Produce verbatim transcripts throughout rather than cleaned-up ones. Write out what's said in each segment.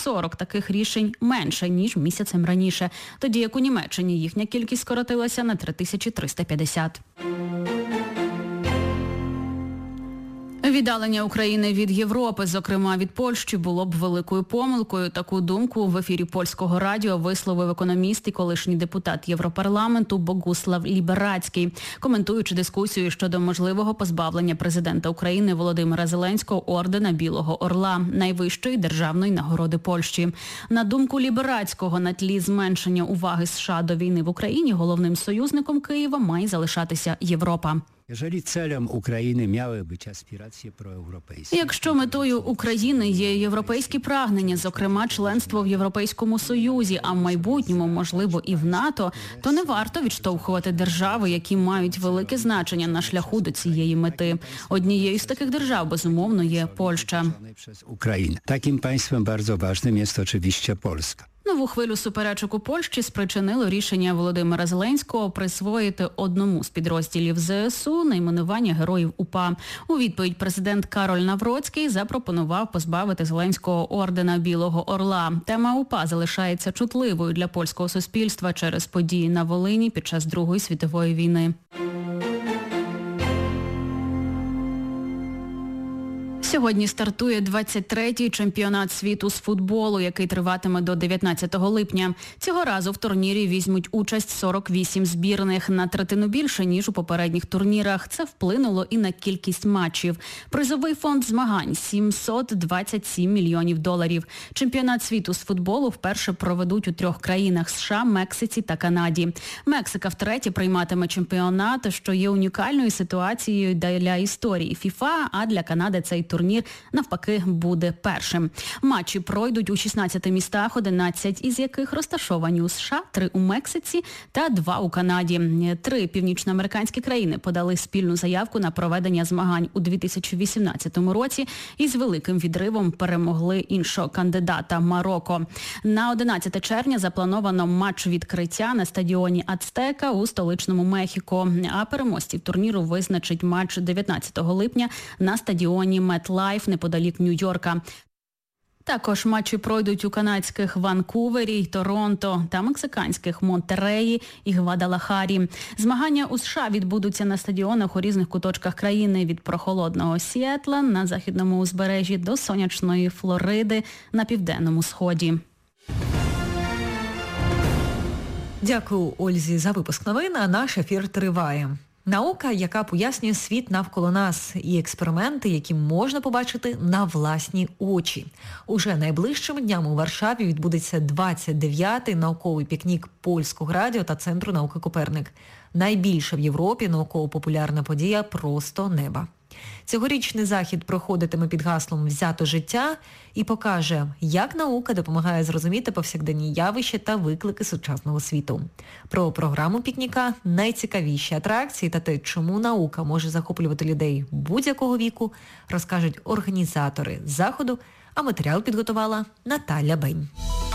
сорок таких рішень менше, ніж місяцем раніше, тоді як у Німеччині їхня кількість скоротилася на три тисячі триста п'ятдесят. Віддалення України від Європи, зокрема від Польщі, було б великою помилкою. Таку думку в ефірі Польського радіо висловив економіст і колишній депутат Європарламенту Богуслав Ліберацький, коментуючи дискусію щодо можливого позбавлення президента України Володимира Зеленського ордена Білого Орла, найвищої державної нагороди Польщі. На думку Ліберацького, на тлі зменшення уваги США до війни в Україні головним союзником Києва має залишатися Європа. Якщо метою України є європейські прагнення, зокрема членство в Європейському Союзі, а в майбутньому, можливо, і в НАТО, то не варто відштовхувати держави, які мають велике значення на шляху до цієї мети. Однією з таких держав, безумовно, є Польща. Таким państwem bardzo ważnym jest oczywiście Polska. Нову хвилю суперечок у Польщі спричинило рішення Володимира Зеленського присвоїти одному з підрозділів ЗСУ найменування Героїв УПА. У відповідь президент Кароль Навроцький запропонував позбавити Зеленського ордена Білого Орла. Тема УПА залишається чутливою для польського суспільства через події на Волині під час Другої світової війни. Сьогодні стартує двадцять третій чемпіонат світу з футболу, який триватиме до дев'ятнадцятого липня. Цього разу в турнірі візьмуть участь сорок вісім збірних, на третину більше, ніж у попередніх турнірах. Це вплинуло і на кількість матчів. Призовий фонд змагань – сімсот двадцять сім мільйонів доларів. Чемпіонат світу з футболу вперше проведуть у трьох країнах – США, Мексиці та Канаді. Мексика втретє прийматиме чемпіонат, що є унікальною ситуацією для історії ФІФА, а для Канади цей турнір Турнір, навпаки, буде першим. Матчі пройдуть у шістнадцяти містах, одинадцять із яких розташовані у США, три у Мексиці та два у Канаді. Три північноамериканські країни подали спільну заявку на проведення змагань у дві тисячі вісімнадцятому році і з великим відривом перемогли іншого кандидата – Марокко. На одинадцяте червня заплановано матч відкриття на стадіоні Ацтека у столичному Мехіко, а переможців турніру визначить матч дев'ятнадцятого липня на стадіоні MetLife неподалік Нью-Йорка. Також матчі пройдуть у канадських Ванкувері, Торонто та мексиканських Монтереї і Гвадалахарі. Змагання у США відбудуться на стадіонах у різних куточках країни, від прохолодного Сіетла на західному узбережжі до сонячної Флориди на південному сході. Дякую, Ользі, за випуск новин, а наш ефір триває. Наука, яка пояснює світ навколо нас, і експерименти, які можна побачити на власні очі. Уже найближчими днями у Варшаві відбудеться двадцять дев'ятий науковий пікнік Польського радіо та Центру науки «Коперник». Найбільша в Європі науково-популярна подія «Просто неба». Цьогорічний захід проходитиме під гаслом «Взято життя» і покаже, як наука допомагає зрозуміти повсякденні явища та виклики сучасного світу. Про програму пікніка, найцікавіші атракції та те, чому наука може захоплювати людей будь-якого віку, розкажуть організатори заходу, а матеріал підготувала Наталя Бень.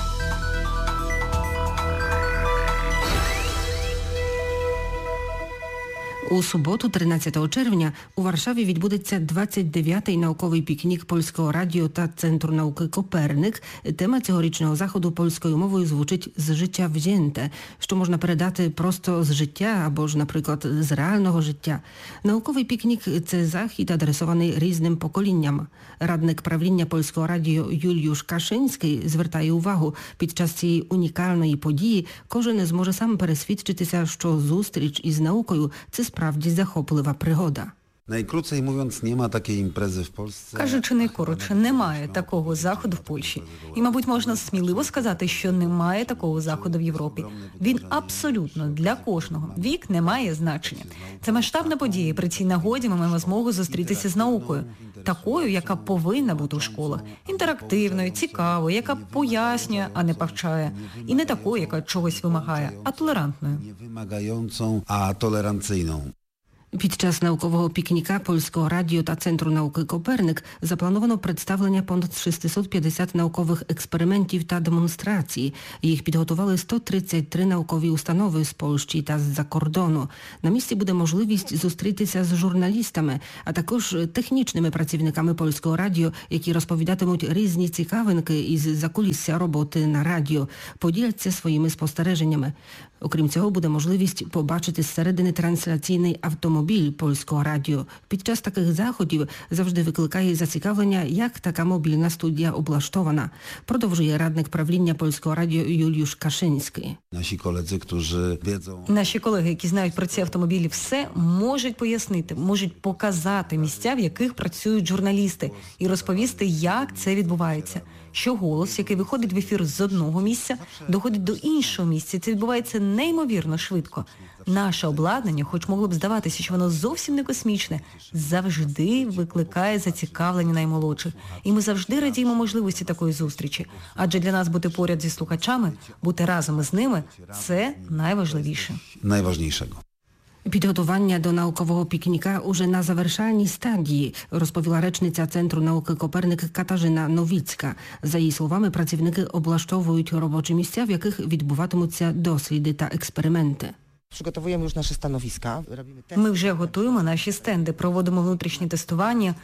У суботу, тринадцятого червня, у Варшаві відбудеться двадцять дев'ятий науковий пікнік Польського радіо та Центру науки «Коперник». Тема цьогорічного заходу польською мовою звучить «З життя взяте», що можна передати просто з життя або ж, наприклад, з реального життя. Науковий пікнік – це захід, адресований різним поколінням. Радник правління Польського радіо Юліуш Кашинський звертає увагу, під час цієї унікальної події кожен зможе сам пересвідчитися, що зустріч із наукою – це справді захоплива пригода. Найкrócej mówiąc, nie ma takiej imprezy w Polsce. Кажучи найкоротше, немає такого заходу в Польщі. І, мабуть, можна сміливо сказати, що немає такого заходу в Європі. Він абсолютно для кожного. Вік не має значення. Це масштабна подія, і при цій нагоді ми маємо змогу зустрітися з наукою. Такою, яка повинна бути у школах. Інтерактивною, цікавою, яка пояснює, а не повчає. І не такою, яка чогось вимагає, а толерантною. Не вимагаючою, а толеранційною. Під час наукового пікніка Польського радіо та Центру науки «Коперник» заплановано представлення понад шістсот п'ятдесят наукових експериментів та демонстрацій. Їх підготували сто тридцять три наукові установи з Польщі та з-за кордону. На місці буде можливість зустрітися з журналістами, а також технічними працівниками Польського радіо, які розповідатимуть різні цікавинки із закулісся роботи на радіо, поділяться своїми спостереженнями. Окрім цього, буде можливість побачити зсередини трансляційний автомобіль Польського радіо. Під час таких заходів завжди викликає зацікавлення, як така мобільна студія облаштована. Продовжує радник правління Польського радіо Юліуsz Kaszyński. Nasi koledzy, którzy wiedzą... Наші колеги, які знають про ці автомобілі все, можуть пояснити, можуть показати місця, в яких працюють журналісти, і розповісти, як це відбувається. Що голос, який виходить в ефір з одного місця, доходить до іншого місця. Це відбувається неймовірно швидко. Наше обладнання, хоч могло б здаватися, що воно зовсім не космічне, завжди викликає зацікавлення наймолодших. І ми завжди радіємо можливості такої зустрічі. Адже для нас бути поряд зі слухачами, бути разом із ними – це найважливіше. Найważniejszego. Підготування до наукового пікніка уже на завершальній стадії, розповіла речниця Центру науки «Коперник» Катарzyna Nowicka. За її словами, працівники облаштовують робочі місця, в яких відбуватимуться досліди та експерименти. Przygotowujemy już nasze stanowiska. Ми вже готуємо наші стенди, проводимо внутрішні тестування,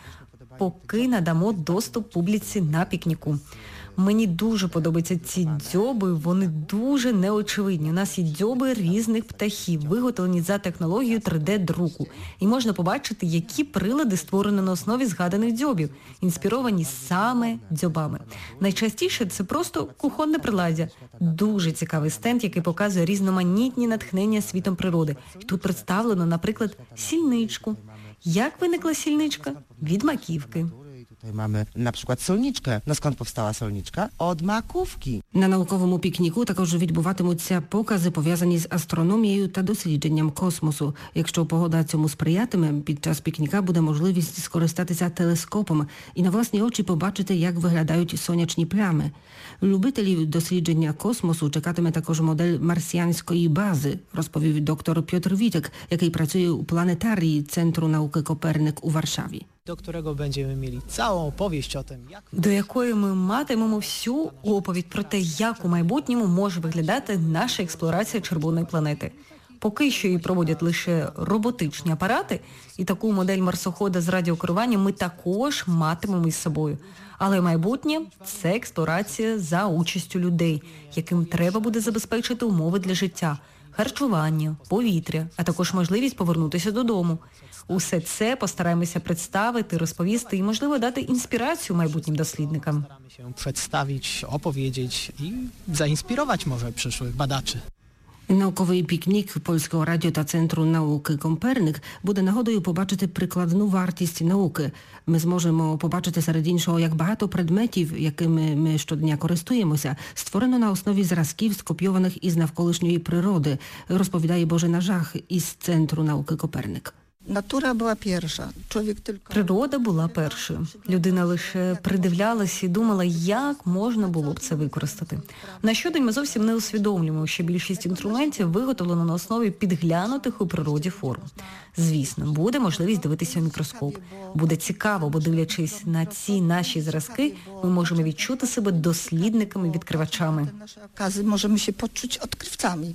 поки надамо доступ публіці на пікніку. Мені дуже подобаються ці дзьоби, вони дуже неочевидні. У нас є дзьоби різних птахів, виготовлені за технологією три де-друку. І можна побачити, які прилади створені на основі згаданих дзьобів, інспіровані саме дзьобами. Найчастіше це просто кухонне приладдя. Дуже цікавий стенд, який показує різноманітні натхнення світом природи. Тут представлено, наприклад, сільничку. Як виникла сільничка? Від маківки. Tutaj mamy na przykład solniczkę. No skąd powstała solniczka? Od makówki. На науковому пікніку також відбуватимуться покази, пов'язані з астрономією та дослідженням космосу. Якщо погода цьому сприятиме, під час пікніка буде можливість скористатися телескопом і на власні очі побачити, як виглядають сонячні плями. Любителів дослідження космосу чекатиме також модель марсіанської бази, розповів доктор Piotr Witek, який працює у планетарії Центру науки «Коперник» у Варшаві. Do którego będziemy mieli całą opowieść o tym, jak... До якої ми матимемо всю оповідь про те, як у майбутньому може виглядати наша експлорація червоної планети. Поки що її проводять лише роботичні апарати, і таку модель марсохода з радіокеруванням ми також матимемо із собою. Але майбутнє – це експлорація за участю людей, яким треба буде забезпечити умови для життя, харчування, повітря, а також можливість повернутися додому. Усе це постараємося представити, розповісти і, можливо, дати інспірацію майбутнім дослідникам. Staramy się przedstawić, opowiedzieć i zainspirować może przyszłych badaczy. Науковий пікнік Польського радіо та Центру науки «Коперник» буде нагодою побачити прикладну вартість науки. Ми зможемо побачити серед іншого, як багато предметів, якими ми щодня користуємося, створено на основі зразків, скопійованих із навколишньої природи, розповідає Bożena Żach із Центру науки «Коперник». Natura była pierwsza. Człowiek tylko... Природа була першою. Людина лише придивлялася і думала, як можна було б це використати. На щодень ми зовсім не усвідомлюємо, що більшість інструментів виготовлено на основі підглянутих у природі форм. Звісно, буде можливість дивитися у мікроскоп. Буде цікаво, бо дивлячись на ці наші зразки, ми можемо відчути себе дослідниками-відкривачами. Nasze okazy możemy się poczuć odkrywcami.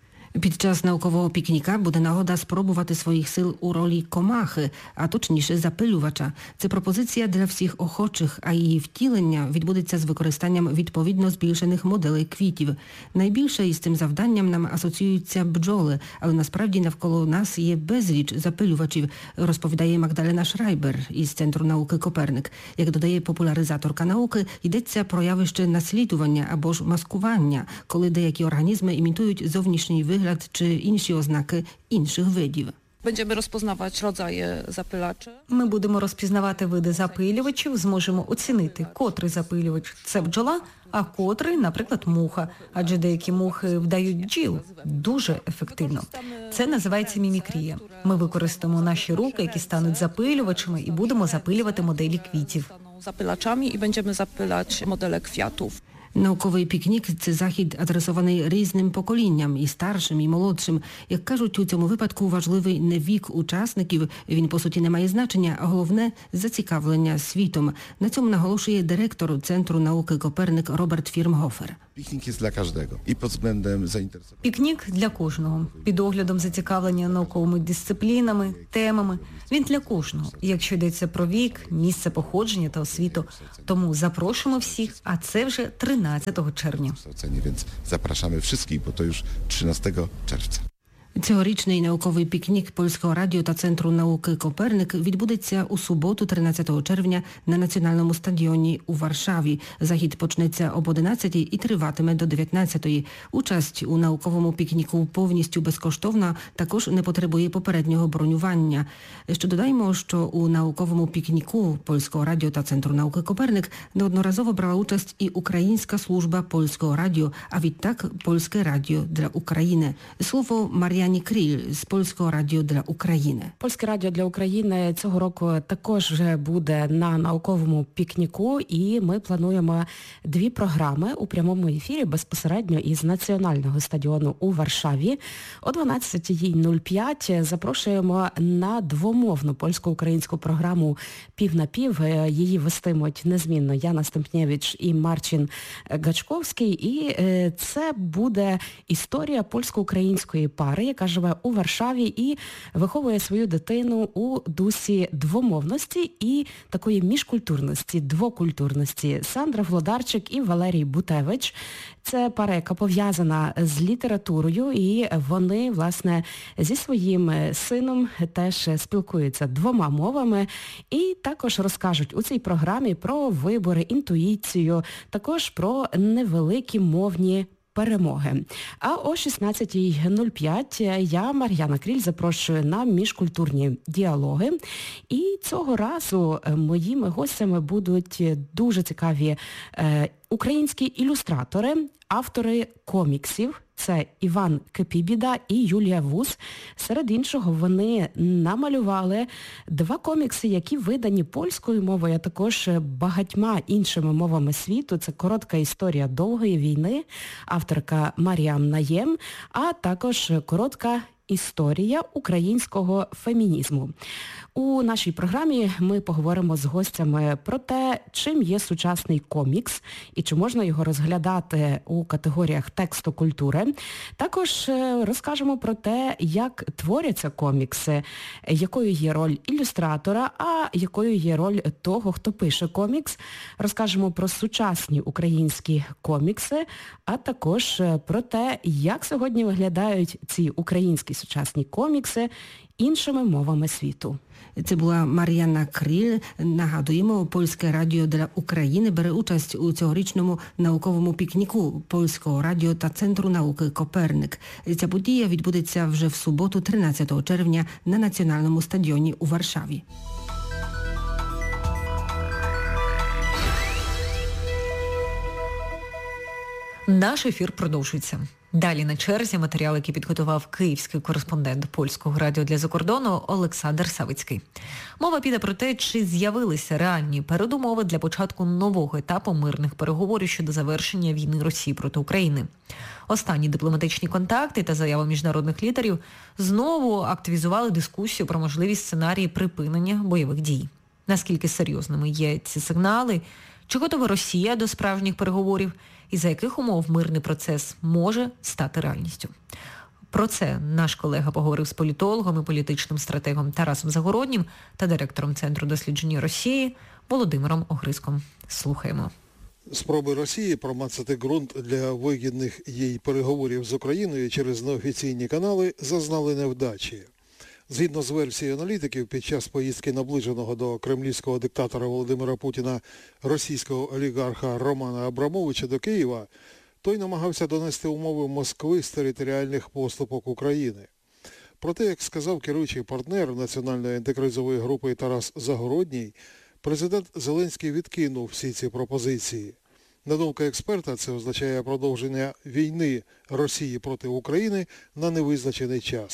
Під час наукового пікніка буде нагода спробувати своїх сил у ролі комахи, а точніше запилювача. Це пропозиція для всіх охочих, а її втілення відбудеться з використанням відповідно збільшених моделей квітів. Найбільше із цим завданням нам асоціюються бджоли, але насправді навколо нас є безліч запилювачів, розповідає Магдалена Шрайбер із Центру науки «Коперник». Як додає популяризаторка науки, йдеться про явище наслідування або ж маскування, коли деякі організми імітують зовнішній вигляд чи інші ознаки інших видів. Będziemy rozpoznawać rodzaje zapylaczy. Ми будемо розпізнавати види запилювачів, зможемо оцінити, котрий запилювач – це бджола, а котрий, наприклад, муха. Адже деякі мухи вдають бджіл дуже ефективно. Це називається мімікрія. Ми використаємо наші руки, які стануть запилювачами, і будемо запилювати моделі квітів. Zapylaczami i będziemy zapylać modele kwiatów. Науковий пікнік – це захід, адресований різним поколінням, і старшим, і молодшим. Як кажуть, у цьому випадку важливий не вік учасників, він, по суті, не має значення, а головне – зацікавлення світом. На цьому наголошує директор Центру науки «Коперник» Роберт Фірмгофер. Пікнік є для кожного. І під вzględem заінтересування. Пікнік для кожного. Під оглядом зацікавлення науковими дисциплінами, темами. Він для кожного, якщо йдеться про вік, місце походження та освіту. Тому запрошуємо всіх, а це вже тринадцятого червня. Więc zapraszamy wszystkich, bo to już trzynastego czerwca. Цьогорічний науковий пікнік Польського радіо та Центру науки «Коперник» відбудеться у суботу, тринадцятого червня, на Національному стадіоні у Варшаві. Захід почнеться об одинадцятій і триватиме до дев'ятнадцятої. Участь у науковому пікніку повністю безкоштовна, також не потребує попереднього бронювання. Ще додаємо, що у науковому пікніку Польського радіо та Центру науки «Коперник» неодноразово брала участь і Українська служба Польського радіо, а відтак Польське радіо для України. Слово Мар'яні Кріль з Польського радіо для України. Польське радіо для України цього року також вже буде на науковому пікніку, і ми плануємо дві програми у прямому ефірі безпосередньо із Національного стадіону у Варшаві. О дванадцятій нуль п'ять запрошуємо на двомовну польсько-українську програму «Пів на пів». Її вестимуть незмінно Яна Стемпнєвич і Марчин Гачковський. І це буде історія польсько-української пари, яка живе у Варшаві і виховує свою дитину у дусі двомовності і такої міжкультурності, двокультурності. Сандра Влодарчик і Валерій Бутевич. Це пара, яка пов'язана з літературою, і вони, власне, зі своїм сином теж спілкуються двома мовами і також розкажуть у цій програмі про вибори, інтуїцію, також про невеликі мовні перемоги. А о шістнадцятій нуль п'ять я, Мар'яна Кріль, запрошую на міжкультурні діалоги. І цього разу моїми гостями будуть дуже цікаві е, українські ілюстратори, автори коміксів. Це Іван Кепібіда і Юлія Вус. Серед іншого, вони намалювали два комікси, які видані польською мовою, а також багатьма іншими мовами світу. Це коротка історія довгої війни, авторка Маріам Наєм, а також коротка історія українського фемінізму. У нашій програмі ми поговоримо з гостями про те, чим є сучасний комікс і чи можна його розглядати у категоріях тексту культури. Також розкажемо про те, як творяться комікси, якою є роль ілюстратора, а якою є роль того, хто пише комікс. Розкажемо про сучасні українські комікси, а також про те, як сьогодні виглядають ці українські сучасні комікси іншими мовами світу. Це була Мар'яна Кріль. Нагадуємо, Польське радіо для України бере участь у цьогорічному науковому пікніку Польського радіо та Центру науки «Коперник». Ця подія відбудеться вже в суботу, тринадцятого червня, на Національному стадіоні у Варшаві. Наш ефір продовжується. Далі на черзі матеріал, який підготував київський кореспондент Польського радіо для закордону Олександр Савицький. Мова піде про те, чи з'явилися реальні передумови для початку нового етапу мирних переговорів щодо завершення війни Росії проти України. Останні дипломатичні контакти та заяви міжнародних лідерів знову активізували дискусію про можливість сценарії припинення бойових дій. Наскільки серйозними є ці сигнали? Чи готова Росія до справжніх переговорів? І за яких умов мирний процес може стати реальністю? Про це наш колега поговорив з політологом і політичним стратегом Тарасом Загороднім та директором Центру дослідження Росії Володимиром Огриском. Слухаємо. Спроби Росії промацати ґрунт для вигідних їй переговорів з Україною через неофіційні канали зазнали невдачі. Згідно з версією аналітиків, під час поїздки наближеного до кремлівського диктатора Володимира Путіна російського олігарха Романа Абрамовича до Києва, той намагався донести умови Москви з територіальних поступок України. Проте, як сказав керуючий партнер Національної антикризової групи Тарас Загородній, президент Зеленський відкинув всі ці пропозиції. На думку експерта, це означає продовження війни Росії проти України на невизначений час.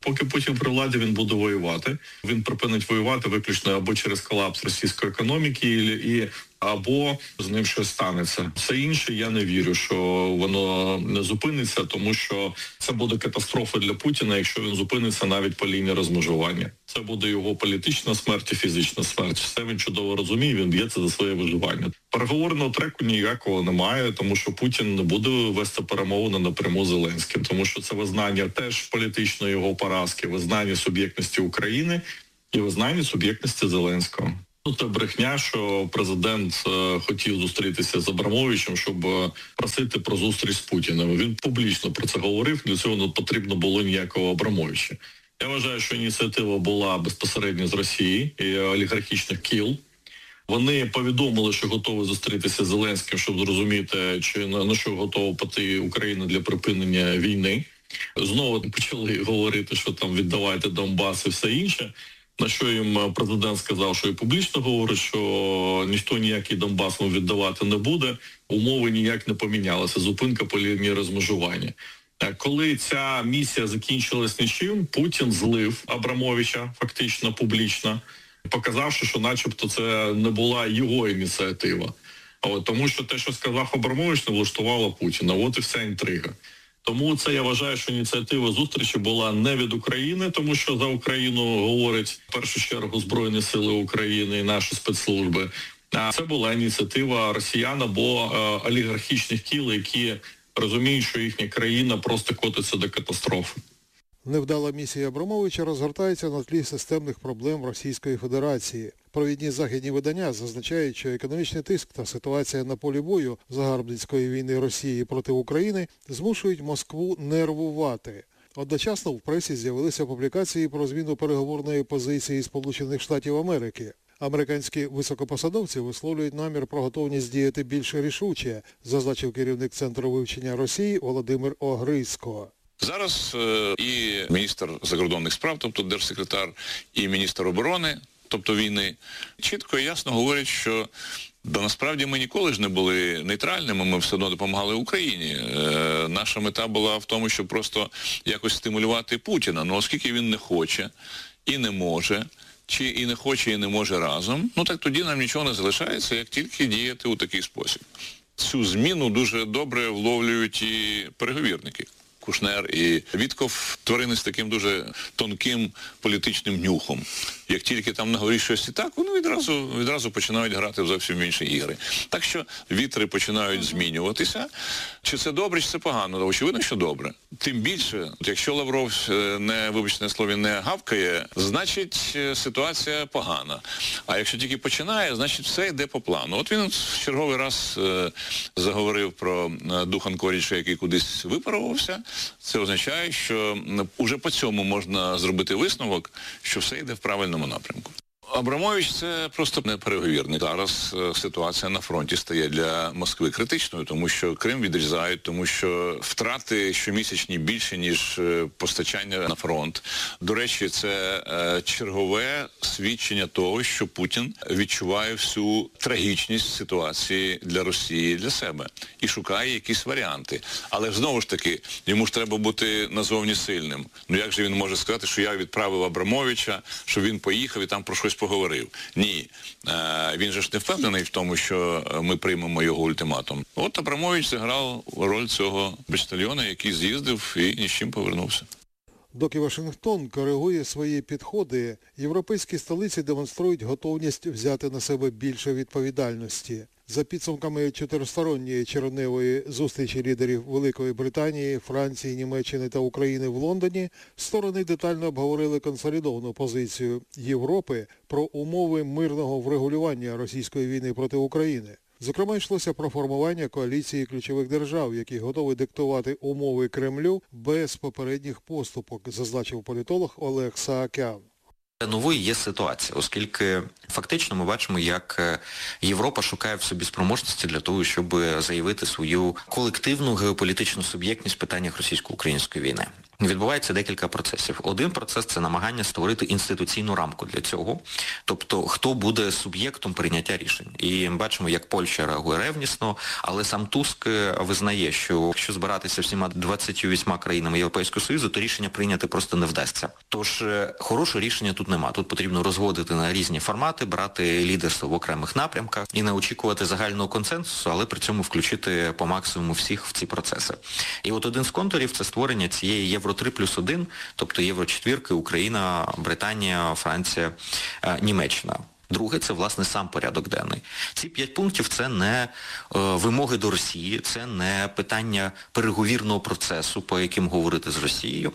Поки Путін при владі, він буде воювати. Він припинить воювати виключно або через колапс російської економіки, і або з ним щось станеться. Все інше я не вірю, що воно не зупиниться, тому що це буде катастрофа для Путіна, якщо він зупиниться навіть по лінії розмежування. Це буде його політична смерть і фізична смерть. Все він чудово розуміє, він б'ється за своє виживання. Переговорного треку ніякого немає, тому що Путін не буде вести перемовини напряму з Зеленським, тому що це визнання теж політичної його поразки, визнання суб'єктності України і визнання суб'єктності Зеленського. Ну, це брехня, що президент е, хотів зустрітися з Абрамовичем, щоб е, просити про зустріч з Путіним. Він публічно про це говорив, для цього не потрібно було ніякого Абрамовича. Я вважаю, що ініціатива була безпосередньо з Росії і олігархічних кіл. Вони повідомили, що готові зустрітися з Зеленським, щоб зрозуміти, чи на, на що готова піти Україна для припинення війни. Знову почали говорити, що там віддавайте Донбас і все інше. На що їм президент сказав, що і публічно говорить, що ніхто ніякий Донбас вам віддавати не буде, умови ніяк не помінялися, зупинка по лінії розмежування. Коли ця місія закінчилась нічим, Путін злив Абрамовича фактично публічно, показавши, що начебто це не була його ініціатива. От, тому що те, що сказав Абрамович, не влаштувало Путіна. От і вся інтрига. Тому це я вважаю, що ініціатива зустрічі була не від України, тому що за Україну говорить в першу чергу Збройні Сили України і наші спецслужби. А це була ініціатива росіян або е, олігархічних кіл, які розуміють, що їхня країна просто котиться до катастрофи. Невдала місія Абрамовича розгортається на тлі системних проблем Російської Федерації. Провідні західні видання зазначають, що економічний тиск та ситуація на полі бою загарбницької війни Росії проти України змушують Москву нервувати. Одночасно в пресі з'явилися публікації про зміну переговорної позиції Сполучених Штатів Америки. Американські високопосадовці висловлюють намір про готовність діяти більш рішуче, зазначив керівник Центру вивчення Росії Володимир Огризько. Зараз е, і міністр закордонних справ, тобто держсекретар, і міністр оборони, тобто війни, чітко і ясно говорять, що да, насправді ми ніколи ж не були нейтральними, ми все одно допомагали Україні. Е, наша мета була в тому, щоб просто якось стимулювати Путіна. Ну, оскільки він не хоче і не може, чи і не хоче, і не може разом, ну так тоді нам нічого не залишається, як тільки діяти у такий спосіб. Цю зміну дуже добре вловлюють і переговірники. Кушнер і Вітков, тварини з таким дуже тонким політичним нюхом. Як тільки там наговорить щось і так, вони відразу, відразу починають грати в зовсім інші ігри. Так що вітри починають змінюватися. Чи це добре, чи це погано? Очевидно, що добре. Тим більше, якщо Лавров, не, вибачте на слові, не гавкає, значить ситуація погана. А якщо тільки починає, значить все йде по плану. От він в черговий раз е, заговорив про Духан Коріча, який кудись випарувався. Це означає, що уже по цьому можна зробити висновок, що все йде в правильному напрямку. Абрамович – це просто не переговірник. Зараз е, ситуація на фронті стає для Москви критичною, тому що Крим відрізають, тому що втрати щомісячні більше, ніж е, постачання на фронт. До речі, це е, чергове свідчення того, що Путін відчуває всю трагічність ситуації для Росії, для себе. І шукає якісь варіанти. Але знову ж таки, йому ж треба бути назовні сильним. Ну як же він може сказати, що я відправив Абрамовича, що він поїхав і там про щось поговорив. Ні. Е, він же ж не впевнений в тому, що ми приймемо його ультиматум. От Абрамович зіграв роль цього почтальйона, який з'їздив і ні з чим повернувся. Доки Вашингтон коригує свої підходи, європейські столиці демонструють готовність взяти на себе більше відповідальності. За підсумками чотиристоронньої червневої зустрічі лідерів Великої Британії, Франції, Німеччини та України в Лондоні, сторони детально обговорили консолідовану позицію Європи про умови мирного врегулювання російської війни проти України. Зокрема, йшлося про формування коаліції ключових держав, які готові диктувати умови Кремлю без попередніх поступок, зазначив політолог Олег Саакян. Новою є ситуація, оскільки Фактично ми бачимо, як Європа шукає в собі спроможності для того, щоб заявити свою колективну геополітичну суб'єктність в питаннях російсько-української війни. Відбувається декілька процесів. Один процес – це намагання створити інституційну рамку для цього, тобто хто буде суб'єктом прийняття рішень. І ми бачимо, як Польща реагує ревнісно, але сам Туск визнає, що якщо збиратися всіма двадцятьма вісьма країнами Європейського Союзу, то рішення прийняти просто не вдасться. Тож хорошого рішення тут нема. Тут потрібно розводити на різні формати, брати лідерство в окремих напрямках і не очікувати загального консенсусу, але при цьому включити по максимуму всіх в ці процеси. І от один з контурів – це створення цієї Євро три плюс один, тобто Євро-четвірки, Україна, Британія, Франція, Німеччина. Друге – це, власне, сам порядок денний. Ці п'ять пунктів – це не е, вимоги до Росії, це не питання переговірного процесу, по яким говорити з Росією.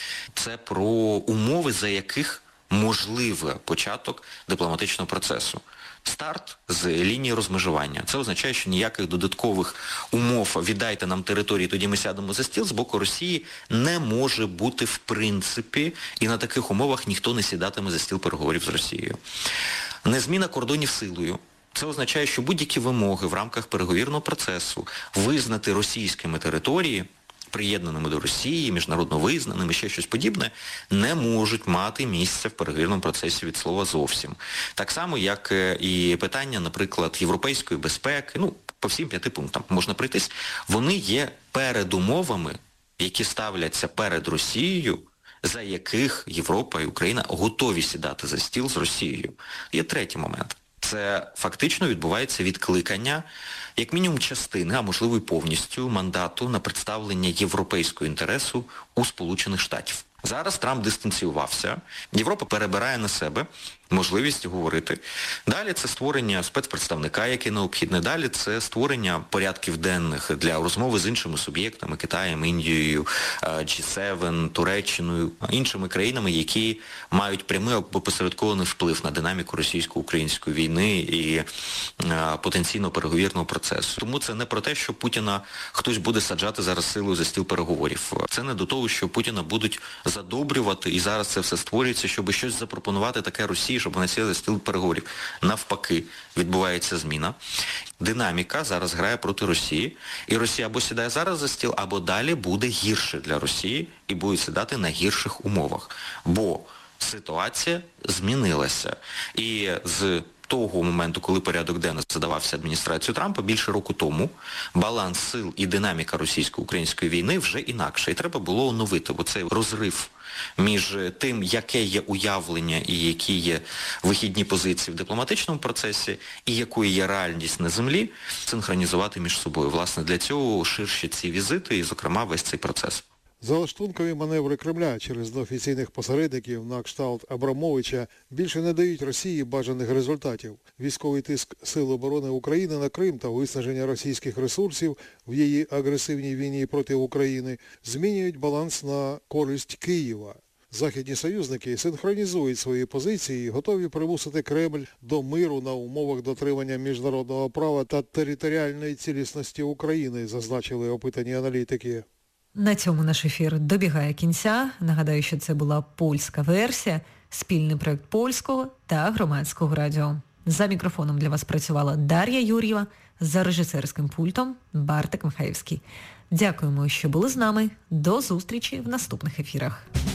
Це про умови, за яких можливий початок дипломатичного процесу. Старт з лінії розмежування. Це означає, що ніяких додаткових умов «віддайте нам території, тоді ми сядемо за стіл» з боку Росії не може бути в принципі, і на таких умовах ніхто не сідатиме за стіл переговорів з Росією. Незміна кордонів силою. Це означає, що будь-які вимоги в рамках переговірного процесу визнати російськими території, приєднаними до Росії, міжнародно визнаними, ще щось подібне, не можуть мати місця в переговірному процесі від слова зовсім. Так само, як і питання, наприклад, європейської безпеки, ну, по всім п'яти пунктам можна пройтись, вони є передумовами, які ставляться перед Росією, за яких Європа і Україна готові сідати за стіл з Росією. Є третій момент. Це фактично відбувається відкликання, як мінімум частини, а можливо і повністю, мандату на представлення європейського інтересу у Сполучених Штатів. Зараз Трамп дистанціювався, Європа перебирає на себе можливість говорити. Далі це створення спецпредставника, яке необхідне. Далі це створення порядків денних для розмови з іншими суб'єктами, Китаєм, Індією, джі севен, Туреччиною, іншими країнами, які мають прямий або посередкований вплив на динаміку російсько-української війни і потенційно переговірного процесу. Тому це не про те, що Путіна хтось буде саджати зараз силою за стіл переговорів. Це не до того, що Путіна будуть задобрювати, і зараз це все створюється, щоб щось запропонувати таке Росії, щоб вона сіла за стіл переговорів. Навпаки, відбувається зміна. Динаміка зараз грає проти Росії, і Росія або сідає зараз за стіл, або далі буде гірше для Росії і буде сідати на гірших умовах. Бо ситуація змінилася. І з того моменту, коли порядок денний задавався адміністрацією Трампа, більше року тому, баланс сил і динаміка російсько-української війни вже інакше. І треба було оновити, бо цей розрив між тим, яке є уявлення і які є вихідні позиції в дипломатичному процесі, і якою є реальність на землі, синхронізувати між собою. Власне, для цього ширші ці візити і, зокрема, весь цей процес. Залаштункові маневри Кремля через неофіційних посередників на кшталт Абрамовича більше не дають Росії бажаних результатів. Військовий тиск Сил оборони України на Крим та виснаження російських ресурсів в її агресивній війні проти України змінюють баланс на користь Києва. Західні союзники синхронізують свої позиції і готові примусити Кремль до миру на умовах дотримання міжнародного права та територіальної цілісності України, зазначили опитані аналітики. На цьому наш ефір добігає кінця. Нагадаю, що це була польська версія, спільний проєкт Польського та Громадського радіо. За мікрофоном для вас працювала Дар'я Юр'єва, за режисерським пультом Бартик Михайлівський. Дякуємо, що були з нами. До зустрічі в наступних ефірах.